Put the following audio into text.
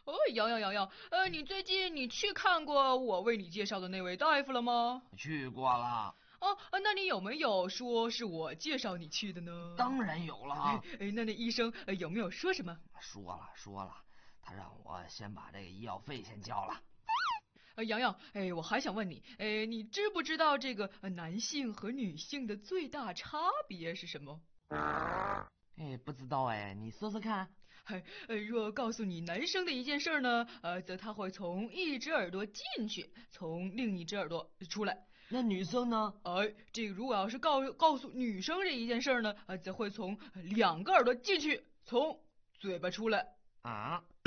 哦，洋，你最近去看过我为你介绍的那位大夫了吗？ 去过了。 哦，那你有没有说是我介绍你去的呢？ 当然有了啊。 那医生有没有说什么？ 说了，他让我先把这个医药费先交了。 洋，我还想问你，你知不知道这个男性和女性的最大差别是什么？ 不知道你说说看。 若告诉你男生的一件事呢，则他会从一只耳朵进去，从另一只耳朵出来。 那女生呢？ 这个如果要是告诉女生这一件事呢，则会从两个耳朵进去，从嘴巴出来。 啊？